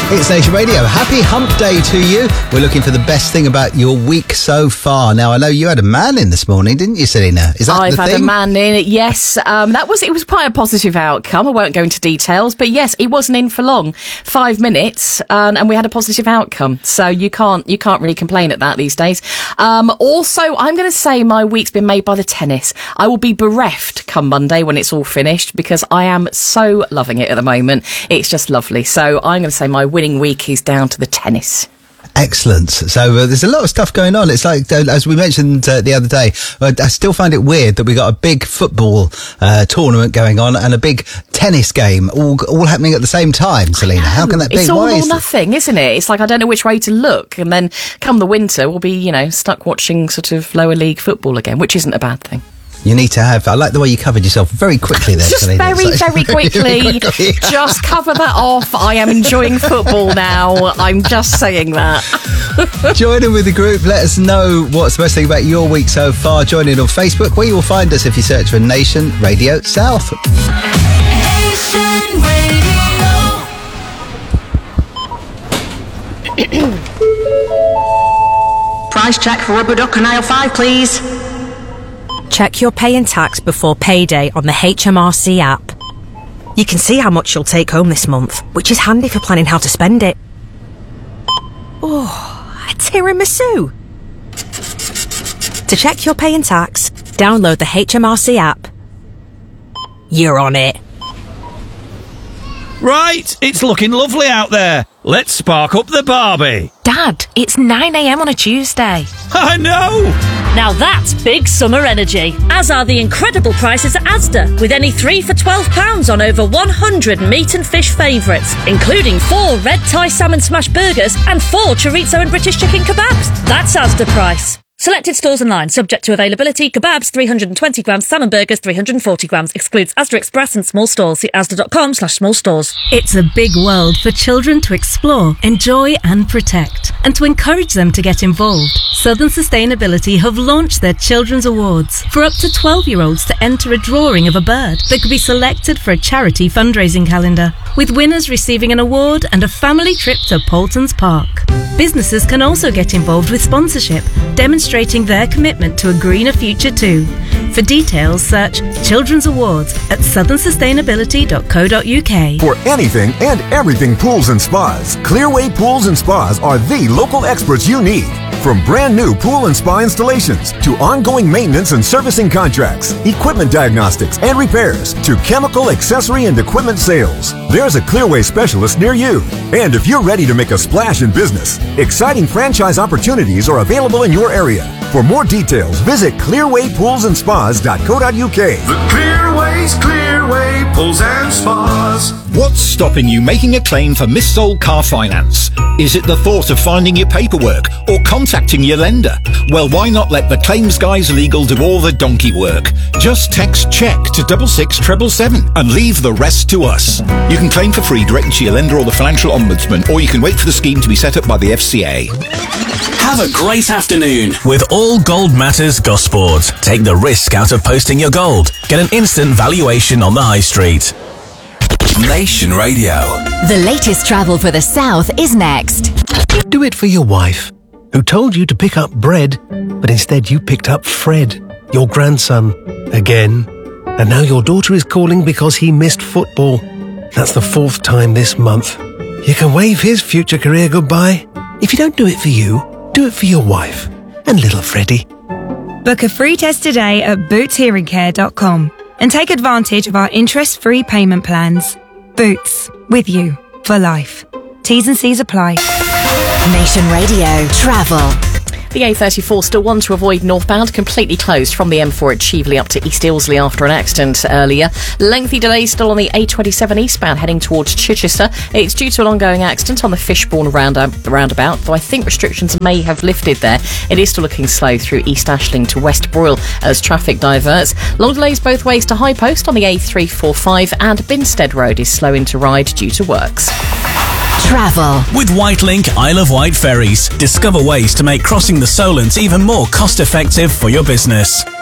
It's Nation Radio. Happy Hump Day to you. We're looking for the best thing about your week so far. Now, I know you had a man in this morning, didn't you, Selena? Is that I've the had thing? a man in, yes. It was quite a positive outcome. I won't go into details, but yes, he wasn't in for long. 5 minutes, and we had a positive outcome. So you can't really complain at that these days. Also, I'm going to say my week's been made by the tennis. I will be bereft come Monday when it's all finished because I am so loving it at the moment. It's just lovely. So I'm going to say my winning week is down to the tennis. Excellent. So there's a lot of stuff going on. It's like, as we mentioned the other day, I still find it weird that we got a big football tournament going on and a big tennis game all happening at the same time, Selena. How can that be? It's all or nothing, isn't it? It's like I don't know which way to look. And then come the winter, we'll be, stuck watching sort of lower league football again, which isn't a bad thing. You need to have... I like the way you covered yourself very quickly there, just Selena. Very quickly. Just cover that off. I am enjoying football now. I'm just saying that. Join in with the group. Let us know what's the best thing about your week so far. Join in on Facebook, where you will find us if you search for Nation Radio South. Nation Radio. Price check for rubber duck on aisle 5, please. Check your pay and tax before payday on the HMRC app. You can see how much you'll take home this month, which is handy for planning how to spend it. Oh, a tiramisu! To check your pay and tax, download the HMRC app. You're on it. Right, it's looking lovely out there. Let's spark up the Barbie. Dad, it's 9 a.m. on a Tuesday. I know! Now that's big summer energy, as are the incredible prices at Asda, with any 3 for £12 on over 100 meat and fish favourites, including 4 red Thai salmon smash burgers and 4 chorizo and British chicken kebabs. That's Asda price. Selected stores online, subject to availability. Kebabs 320 grams, salmon burgers 340 grams. Excludes Asda Express and small stores. See asda.com/small stores. It's a big world for children to explore, enjoy and protect. And to encourage them to get involved, Southern Sustainability have launched their Children's Awards for up to 12-year-olds to enter a drawing of a bird that could be selected for a charity fundraising calendar, with winners receiving an award and a family trip to Paultons Park. Businesses can also get involved with sponsorship, demonstrating their commitment to a greener future too. For details, search Children's Awards at southernsustainability.co.uk. For anything and everything pools and spas, Clearway Pools and Spas are the local experts you need. From brand new pool and spa installations to ongoing maintenance and servicing contracts, equipment diagnostics and repairs to chemical, accessory and equipment sales, there's a Clearway specialist near you. And if you're ready to make a splash in business, exciting franchise opportunities are available in your area. For more details, visit clearwaypoolsandspas.co.uk. The Clearway's Clearway Pools and Spas. What's stopping you making a claim for missold car finance? Is it the thought of finding your paperwork or contacting your lender? Well, why not let the Claims Guys Legal do all the donkey work? Just text CHECK to 66777 and leave the rest to us. You can claim for free direct to your lender or the Financial Ombudsman, or you can wait for the scheme to be set up by the FCA. Have a great afternoon with All Gold Matters Gosport. Take the risk out of posting your gold. Get an instant valuation on the high street. Nation Radio. The latest travel for the South is next. Do it for your wife, who told you to pick up bread, but instead you picked up Fred, your grandson, again. And now your daughter is calling because he missed football. That's the 4th time this month. You can wave his future career goodbye. If you don't do it for you, do it for your wife and little Freddie. Book a free test today at bootshearingcare.com and take advantage of our interest-free payment plans. Boots, with you for life. T's and C's apply. Nation Radio Travel. The A34 still one to avoid northbound, completely closed from the M4 at Cheveley up to East Ilsley after an accident earlier. Lengthy delays still on the A27 eastbound heading towards Chichester. It's due to an ongoing accident on the Fishbourne roundabout, though I think restrictions may have lifted there. It is still looking slow through East Ashling to West Broyle as traffic diverts. Long delays both ways to High Post on the A345, and Binstead Road is slow into Ride due to works. Travel. With Whitelink Isle of Wight ferries, discover ways to make crossing the Solent even more cost-effective for your business.